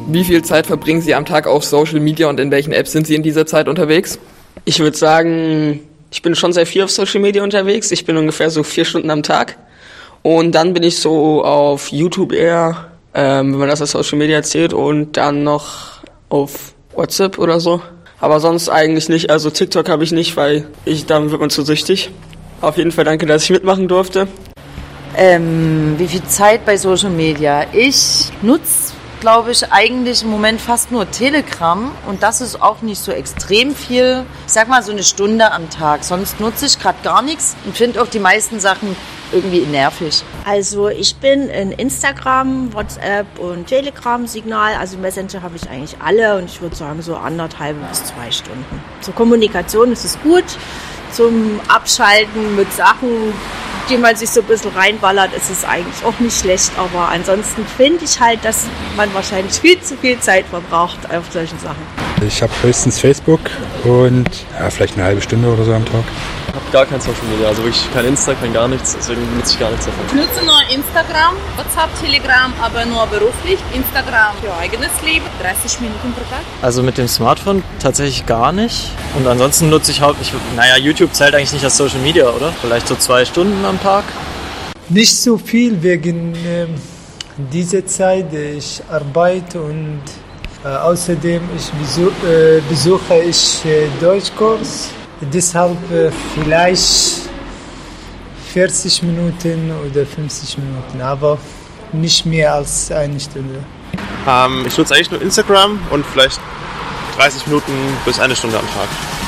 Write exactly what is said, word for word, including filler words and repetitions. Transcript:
Wie viel Zeit verbringen Sie am Tag auf Social Media und in welchen Apps sind Sie in dieser Zeit unterwegs? Ich würde sagen, ich bin schon sehr viel auf Social Media unterwegs. Ich bin ungefähr so vier Stunden am Tag. Und dann bin ich so auf YouTube eher, ähm, wenn man das als Social Media zählt, und dann noch auf WhatsApp oder so. Aber sonst eigentlich nicht. Also TikTok habe ich nicht, weil ich dann wird man zu süchtig. Auf jeden Fall danke, dass ich mitmachen durfte. Ähm, wie viel Zeit bei Social Media? Ich nutze, glaube ich, eigentlich im Moment fast nur Telegram und das ist auch nicht so extrem viel. Ich sag mal so eine Stunde am Tag. Sonst nutze ich gerade gar nichts und finde auch die meisten Sachen irgendwie nervig. Also ich bin in Instagram, WhatsApp und Telegram Signal. Also Messenger habe ich eigentlich alle und ich würde sagen so anderthalb bis zwei Stunden. Zur Kommunikation ist es gut. Zum Abschalten mit Sachen, die man sich so ein bisschen reinballert, ist es eigentlich auch nicht schlecht. Aber ansonsten finde ich halt, dass man wahrscheinlich viel zu viel Zeit verbraucht auf solchen Sachen. Ich habe höchstens Facebook und ja, vielleicht eine halbe Stunde oder so am Tag. Ich habe gar kein Social Media, also wirklich kein Insta, kein gar nichts, deswegen nutze ich gar nichts davon. Ich nutze nur Instagram, WhatsApp, Telegram, aber nur beruflich. Instagram für eigenes Leben, dreißig Minuten pro Tag. Also mit dem Smartphone tatsächlich gar nicht. Und ansonsten nutze ich hauptsächlich, naja, YouTube zählt eigentlich nicht als Social Media, oder? Vielleicht so zwei Stunden am Tag. Nicht so viel wegen äh, dieser Zeit. Ich arbeite und äh, außerdem ich besuch, äh, besuche ich äh, Deutschkurs. Deshalb äh, vielleicht vierzig Minuten oder fünfzig Minuten, aber nicht mehr als eine Stunde. Ähm, ich nutze eigentlich nur Instagram und vielleicht dreißig Minuten bis eine Stunde am Tag.